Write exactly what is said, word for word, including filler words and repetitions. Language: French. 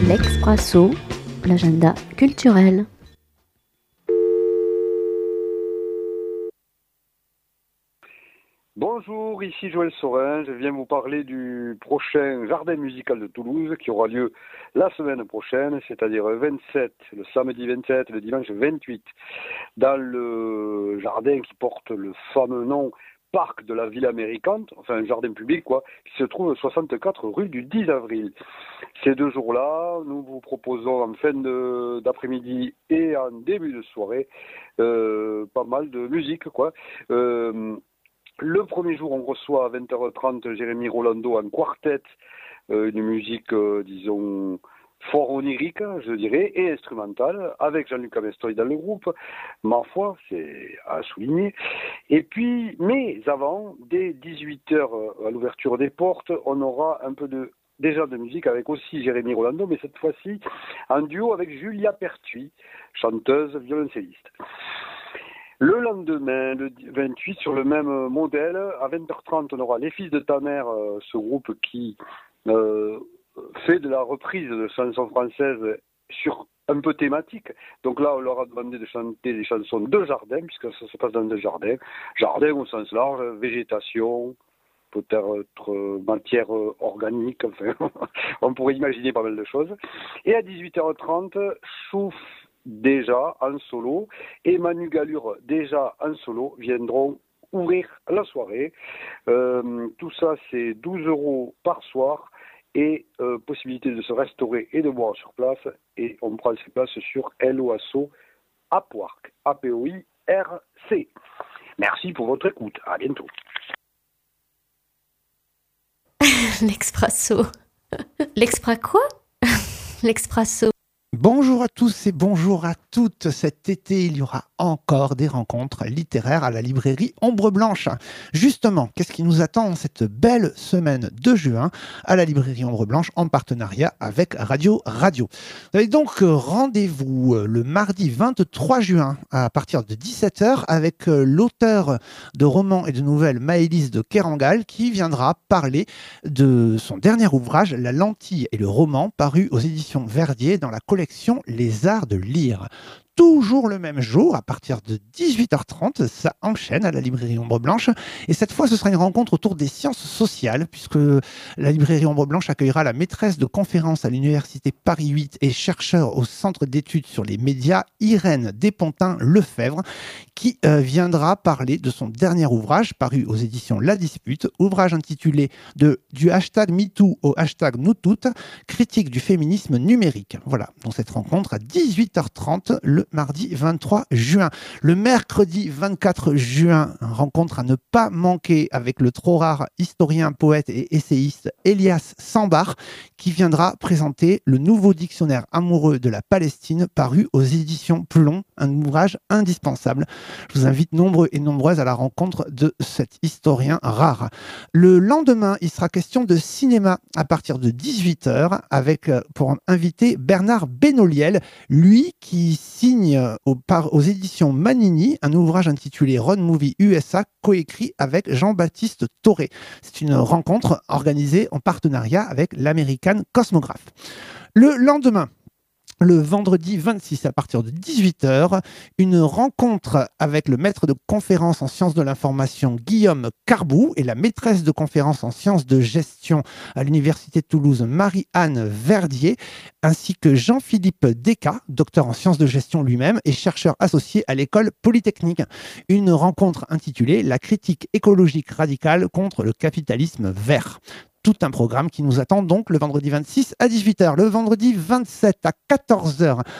L'Expresso, l'agenda culturel. Bonjour, ici Joël Sorin, je viens vous parler du prochain jardin musical de Toulouse qui aura lieu la semaine prochaine, c'est-à-dire le vingt-sept, le samedi vingt-sept, le dimanche vingt-huit, dans le jardin qui porte le fameux nom Parc de la Ville Américante, enfin un jardin public quoi, qui se trouve soixante-quatre rue du dix avril. Ces deux jours-là, nous vous proposons en fin de, d'après-midi et en début de soirée euh, pas mal de musique quoi. Euh, Le premier jour, on reçoit à vingt heures trente Jérémy Rolando en quartet, euh, une musique, euh, disons, fort onirique, je dirais, et instrumentale, avec Jean-Luc Amestoy dans le groupe. Ma foi, c'est à souligner. Et puis, mais avant, dès dix-huit heures, à l'ouverture des portes, on aura un peu de déjà de musique avec aussi Jérémy Rolando, mais cette fois-ci en duo avec Julia Pertuis, chanteuse, violoncelliste. Le lendemain, le vingt-huit, sur le même modèle, à vingt heures trente, on aura Les Fils de ta mère, ce groupe qui euh, fait de la reprise de chansons françaises sur un peu thématique. Donc là, on leur a demandé de chanter des chansons de jardin, puisque ça se passe dans des jardins. Jardin au sens large, végétation, peut-être matière organique, enfin, on pourrait imaginer pas mal de choses. Et à dix-huit heures trente, Chouf déjà en solo et Manu Galure déjà en solo viendront ouvrir la soirée. Euh, tout ça c'est douze euros par soir et euh, possibilité de se restaurer et de boire sur place, et on prend ses places sur Loasso à Poirc, A P O I R C. Merci pour votre écoute, à bientôt. L'Expresso. L'Expra quoi? L'Expresso. Bonjour à tous et bonjour à toutes. Cet été, il y aura encore des rencontres littéraires à la librairie Ombre Blanche. Justement, qu'est-ce qui nous attend cette belle semaine de juin à la librairie Ombre Blanche en partenariat avec Radio Radio. Vous avez donc rendez-vous le mardi vingt-trois juin à partir de dix-sept heures avec l'auteur de romans et de nouvelles Maëlys de Kerangal qui viendra parler de son dernier ouvrage La lentille et le roman, paru aux éditions Verdier dans la collection Les Arts de lire. Toujours le même jour, à partir de dix-huit heures trente, ça enchaîne à la librairie Ombre Blanche. Et cette fois, ce sera une rencontre autour des sciences sociales, puisque la librairie Ombre Blanche accueillera la maîtresse de conférence à l'université Paris huit et chercheur au centre d'études sur les médias, Irène Despontin-Lefebvre, qui euh, viendra parler de son dernier ouvrage, paru aux éditions La Dispute, ouvrage intitulé de du hashtag MeToo au hashtag NouToutes, critique du féminisme numérique. Voilà, donc cette rencontre à dix-huit heures trente, le mardi vingt-trois juin. Le mercredi vingt-quatre juin, rencontre à ne pas manquer avec le trop rare historien, poète et essayiste Elias Sambar, qui viendra présenter le nouveau dictionnaire amoureux de la Palestine paru aux éditions Plomb, un ouvrage indispensable. Je vous invite nombreux et nombreuses à la rencontre de cet historien rare. Le lendemain, il sera question de cinéma à partir de dix-huit heures avec pour invité Bernard Benoliel, lui qui signe Aux, par, aux éditions Manini un ouvrage intitulé Road Movie U S A, coécrit avec Jean-Baptiste Toré. C'est une rencontre organisée en partenariat avec l'American Cosmograph. Le lendemain, le vendredi vingt-six, à partir de dix-huit heures, une rencontre avec le maître de conférence en sciences de l'information Guillaume Carbou et la maîtresse de conférence en sciences de gestion à l'université de Toulouse Marie-Anne Verdier, ainsi que Jean-Philippe Descas, docteur en sciences de gestion lui-même et chercheur associé à l'école polytechnique. Une rencontre intitulée La critique écologique radicale contre le capitalisme vert. Tout un programme qui nous attend donc le vendredi vingt-six à dix-huit heures. Le vendredi vingt-sept à quatorze heures,